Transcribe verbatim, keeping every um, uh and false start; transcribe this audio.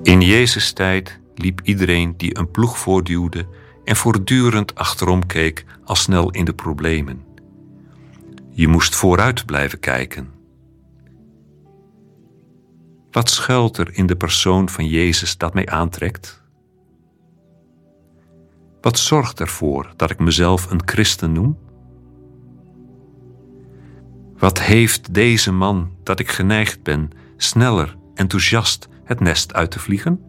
In Jezus' tijd liep iedereen die een ploeg voortduwde en voortdurend achterom keek al snel in de problemen. Je moest vooruit blijven kijken. Wat schuilt er in de persoon van Jezus dat mij aantrekt? Wat zorgt ervoor dat ik mezelf een christen noem? Wat heeft deze man dat ik geneigd ben sneller, enthousiast het nest uit te vliegen?